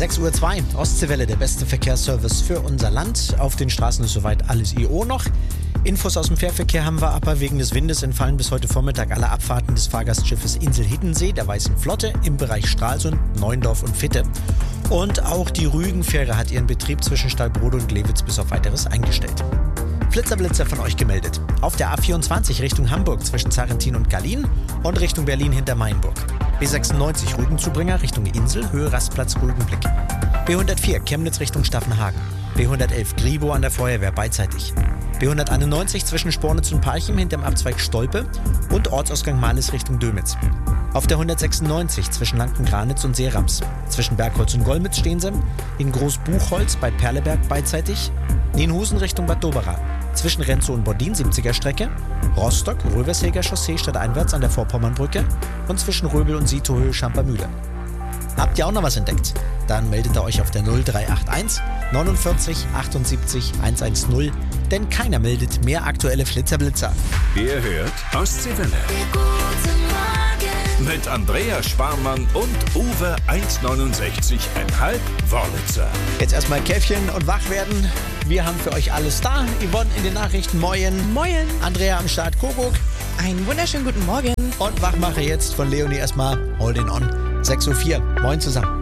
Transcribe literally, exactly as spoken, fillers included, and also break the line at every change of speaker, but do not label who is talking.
sechs Uhr zwei, Ostseewelle, der beste Verkehrsservice für unser Land. Auf den Straßen ist soweit alles I O noch. Infos aus dem Fährverkehr haben wir aber. Wegen des Windes entfallen bis heute Vormittag alle Abfahrten des Fahrgastschiffes Insel Hiddensee, der Weißen Flotte, im Bereich Stralsund, Neuendorf und Fitte. Und auch die Rügenfähre hat ihren Betrieb zwischen Stallbrode und Glewitz bis auf Weiteres eingestellt. Flitzer-Blitzer von euch gemeldet. Auf der A vierundzwanzig Richtung Hamburg zwischen Zarrentin und Gallien und Richtung Berlin hinter Mainburg. B sechsundneunzig Rügenzubringer Richtung Insel, Höhe Rastplatz Rügenblick. B hundertvier Chemnitz Richtung Staffenhagen. B hundertelf Gribo an der Feuerwehr beidseitig. B hunderteinundneunzig zwischen Spornitz und Parchim hinterm Abzweig Stolpe und Ortsausgang Males Richtung Dömitz. Auf der hundertsechsundneunzig zwischen Lanken-Granitz und Seerams. Zwischen Bergholz und Golmitz stehen sie. In Großbuchholz bei Perleberg beidseitig. Nienhusen Richtung Bad Doberan. Zwischen Renzow und Bordin siebziger Strecke. Rostock, Rövershäger Chaussee stadteinwärts an der Vorpommernbrücke. Und zwischen Röbel und Sietohöhe Schampermühle. Habt ihr auch noch was entdeckt? Dann meldet ihr euch auf der null drei acht eins neunundvierzig achtundsiebzig hundertzehn, denn keiner meldet mehr aktuelle Flitzer-Blitzer.
Ihr hört Ostseewelle. Mit Andrea Sparmann und Uwe eins neunundsechzig Komma fünf Wörlitzer.
Jetzt erstmal Käffchen und wach werden. Wir haben für euch alles da. Yvonne in den Nachrichten. Moin.
Moin.
Andrea am Start. Kuckuck.
Einen wunderschönen guten Morgen.
Und Wachmache jetzt von Leonie erstmal Hold it on. sechs Uhr vier. Moin zusammen.